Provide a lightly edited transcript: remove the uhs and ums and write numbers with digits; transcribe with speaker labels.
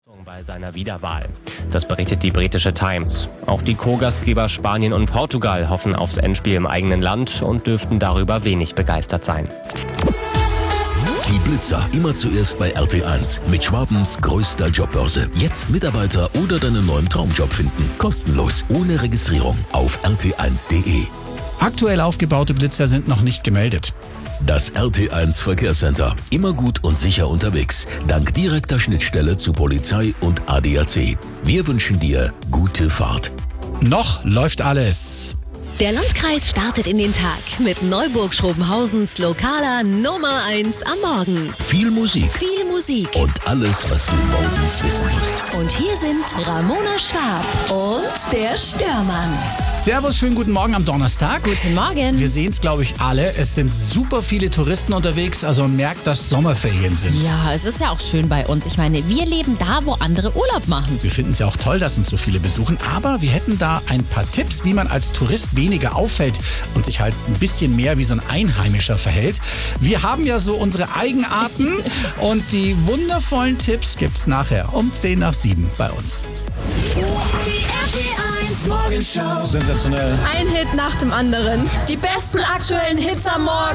Speaker 1: Bei seiner Wiederwahl. Das berichtet die britische Times. Auch die Co-Gastgeber Spanien und Portugal hoffen aufs Endspiel im eigenen Land und dürften darüber wenig begeistert sein.
Speaker 2: Die Blitzer immer zuerst bei RT1 mit Schwabens größter Jobbörse. Jetzt Mitarbeiter oder deinen neuen Traumjob finden. Kostenlos, ohne Registrierung auf rt1.de.
Speaker 3: Aktuell aufgebaute Blitzer sind noch nicht gemeldet.
Speaker 2: Das RT1 Verkehrscenter. Immer gut und sicher unterwegs. Dank direkter Schnittstelle zu Polizei und ADAC. Wir wünschen dir gute Fahrt.
Speaker 3: Noch läuft alles.
Speaker 4: Der Landkreis startet in den Tag mit Neuburg-Schrobenhausens lokaler Nummer 1 am Morgen.
Speaker 2: Viel Musik.
Speaker 4: Viel Musik.
Speaker 2: Und alles, was du morgens wissen musst.
Speaker 4: Und hier sind Ramona Schwab und der Störmann.
Speaker 3: Servus, schönen guten Morgen am Donnerstag.
Speaker 4: Guten Morgen.
Speaker 3: Wir sehen es, glaube ich, alle. Es sind super viele Touristen unterwegs, also man merkt, dass Sommerferien sind.
Speaker 5: Ja, es ist ja auch schön bei uns. Ich meine, wir leben da, wo andere Urlaub machen.
Speaker 3: Wir finden es ja auch toll, dass uns so viele besuchen, aber wir hätten da ein paar Tipps, wie man als Tourist weniger auffällt und sich halt ein bisschen mehr wie so ein Einheimischer verhält. Wir haben ja so unsere Eigenarten und die wundervollen Tipps gibt's nachher um 6:10 bei uns.
Speaker 6: Die RT1 Morgenshow.
Speaker 7: Sensationell.
Speaker 8: Ein Hit nach dem anderen. Die besten aktuellen Hits am Morgen.